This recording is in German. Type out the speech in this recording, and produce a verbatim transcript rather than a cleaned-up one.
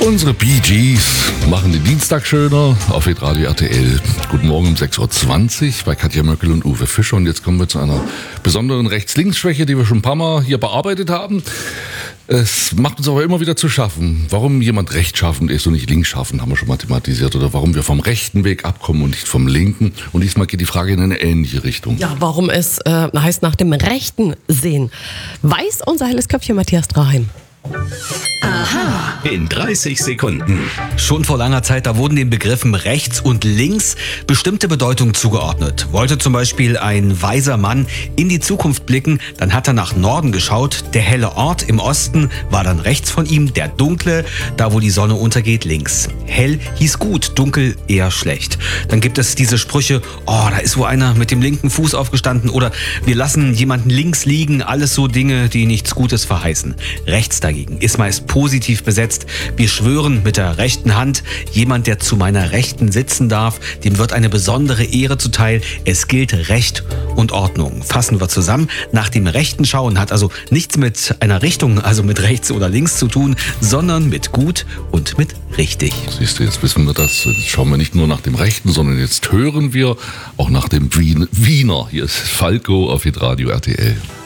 Unsere Bee Gees machen den Dienstag schöner auf Radio R T L. Guten Morgen um sechs Uhr zwanzig bei Katja Möckel und Uwe Fischer. Und jetzt kommen wir zu einer besonderen Rechts-Links-Schwäche, die wir schon ein paar Mal hier bearbeitet haben. Es macht uns aber immer wieder zu schaffen. Warum jemand rechtschaffend ist und nicht linksschaffend, haben wir schon mal thematisiert. Oder warum wir vom rechten Weg abkommen und nicht vom linken. Und diesmal geht die Frage in eine ähnliche Richtung. Ja, warum es äh, heißt nach dem Rechten sehen. Weiß unser helles Köpfchen Matthias Draheim. Aha. In dreißig Sekunden. Schon vor langer Zeit, da wurden den Begriffen rechts und links bestimmte Bedeutungen zugeordnet. Wollte zum Beispiel ein weiser Mann in die Zukunft blicken, dann hat er nach Norden geschaut. Der helle Ort im Osten war dann rechts von ihm, der dunkle, da wo die Sonne untergeht, links. Hell hieß gut, dunkel eher schlecht. Dann gibt es diese Sprüche, oh, da ist wo einer mit dem linken Fuß aufgestanden oder wir lassen jemanden links liegen, alles so Dinge, die nichts Gutes verheißen. Rechts dagegen ist meist positiv besetzt. Wir schwören mit der rechten Hand, jemand, der zu meiner Rechten sitzen darf, dem wird eine besondere Ehre zuteil. Es gilt Recht und Ordnung. Fassen wir zusammen. Nach dem rechten Schauen hat also nichts mit einer Richtung, also mit rechts oder links zu tun, sondern mit gut und mit richtig. Siehst du, jetzt wissen wir das. Jetzt schauen wir nicht nur nach dem Rechten, sondern jetzt hören wir auch nach dem Wien- Wiener. Hier ist Falco auf Radio R T L.